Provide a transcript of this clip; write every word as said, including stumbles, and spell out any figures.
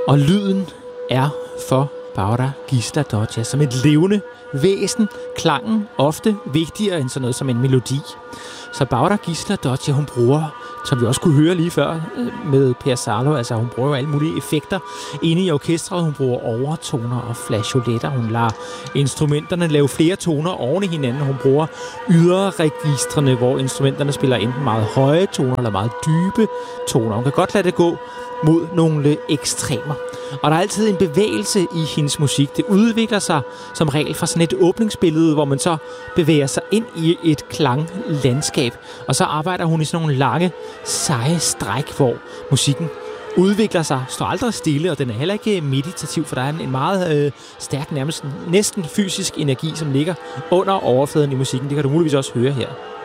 Og lyden er for Bára Gísladóttir som et levende væsen. Klangen ofte vigtigere end sådan noget som en melodi. Så Bára Gísladóttir, hun bruger, som vi også kunne høre lige før med Per Salo, altså hun bruger jo alle mulige effekter inde i orkestret. Hun bruger overtoner og flageoletter. Hun lader instrumenterne lave flere toner oven i hinanden. Hun bruger yderregistrene, hvor instrumenterne spiller enten meget høje toner eller meget dybe toner. Hun kan godt lade det gå mod nogle ekstremer. Og der er altid en bevægelse i hendes musik. Det udvikler sig som regel fra sådan et åbningsbillede, hvor man så bevæger sig ind i et klanglandskab. Og så arbejder hun i sådan nogle lange, seje stræk, hvor musikken udvikler sig, står aldrig stille, og den er heller ikke meditativ, for der er en meget øh, stærk, nærmest næsten fysisk energi, som ligger under overfladen i musikken. Det kan du muligvis også høre her.